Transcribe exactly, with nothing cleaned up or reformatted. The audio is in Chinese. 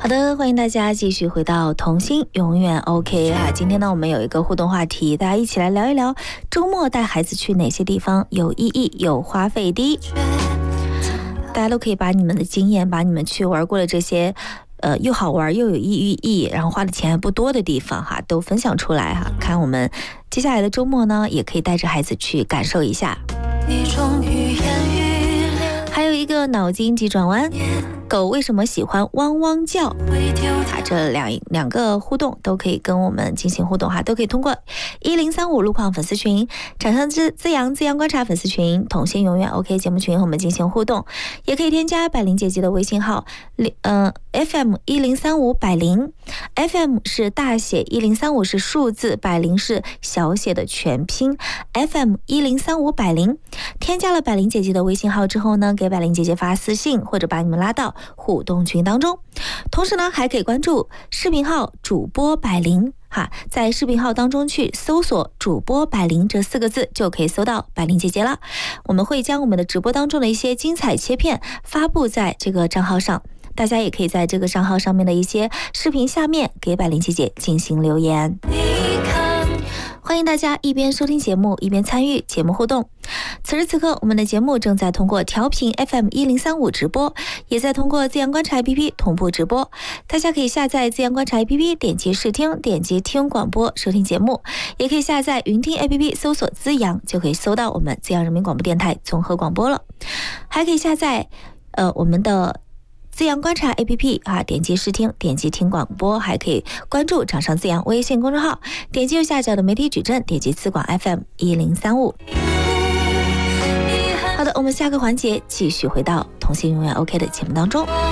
好的，欢迎大家继续回到童心永远 OK 啊！今天呢，我们有一个互动话题，大家一起来聊一聊周末带孩子去哪些地方有意义、有花费低。大家都可以把你们的经验，把你们去玩过的这些，呃，又好玩又有意义，然后花的钱还不多的地方哈，都分享出来哈。看我们接下来的周末呢，也可以带着孩子去感受一下。还有一个脑筋急转弯，狗为什么喜欢汪汪叫？啊，这两两个互动都可以跟我们进行互动哈，都可以通过一零三五路况粉丝群、掌上之滋阳滋阳观察粉丝群、童心永远 OK 节目群和我们进行互动，也可以添加百灵姐姐的微信号，呃 F M 一零三五百灵 ，F M 是大写，一零三五是数字，百灵是小写的全拼 ，F M 一零三五百灵。添加了百灵姐姐的微信号之后呢，给百灵姐姐发私信或者把你们拉到互动群当中，同时呢还可以关注视频号主播百灵哈，在视频号当中去搜索主播百灵这四个字就可以搜到百灵姐姐了。我们会将我们的直播当中的一些精彩切片发布在这个账号上，大家也可以在这个账号上面的一些视频下面给百灵姐姐进行留言。欢迎大家一边收听节目一边参与节目互动。此时此刻我们的节目正在通过调频 F M 一零三五直播，也在通过滋阳观察 A P P 同步直播。大家可以下载滋阳观察 A P P， 点击试听，点击听广播收听节目，也可以下载云听 A P P 搜索滋阳，就可以搜到我们滋阳人民广播电台综合广播了。还可以下载呃我们的滋阳观察 A P P 啊，点击试听，点击听广播，还可以关注掌上滋阳微信公众号，点击右下角的媒体矩阵，点击滋广 F M 一零三五。好的，我们下个环节继续回到童心永远 OK 的节目当中。